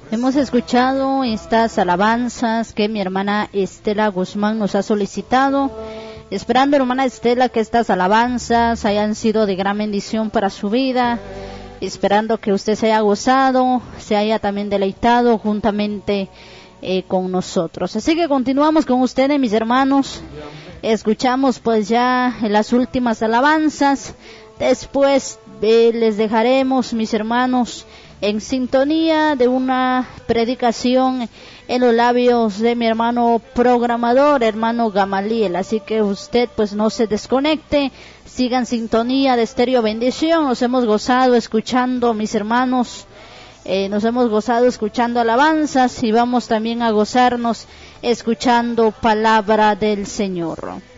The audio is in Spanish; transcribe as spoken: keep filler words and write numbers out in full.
Hemos escuchado estas alabanzas que mi hermana Estela Guzmán nos ha solicitado, esperando, hermana Estela, que estas alabanzas hayan sido de gran bendición para su vida, esperando que usted se haya gozado, se haya también deleitado juntamente eh, con nosotros. Así que continuamos con ustedes, mis hermanos. Escuchamos pues ya las últimas alabanzas. Después eh, les dejaremos, mis hermanos, en sintonía de una predicación en los labios de mi hermano programador, hermano Gamaliel. Así que usted pues no se desconecte, siga en sintonía de Estéreo Bendición. Nos hemos gozado escuchando, mis hermanos, eh, nos hemos gozado escuchando alabanzas y vamos también a gozarnos escuchando palabra del Señor.